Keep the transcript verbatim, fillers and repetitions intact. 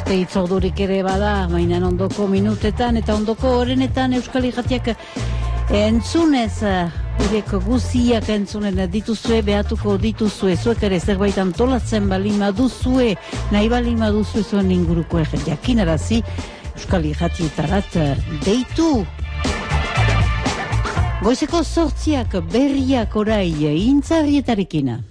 beste itzordurik ere bada, baina ondoko minutetan eta ondoko horrenetan Euskal Irratiak entzunez, horiek guziak entzunen dituzue, behatuko dituzue, zuek ere zerbait antolatzen balima duzue, nahi balima duzue zuen inguruko jakinarazi, Euskal Irratietarat deitu. Goizeko sortziak berriak orai intzarrietarekina.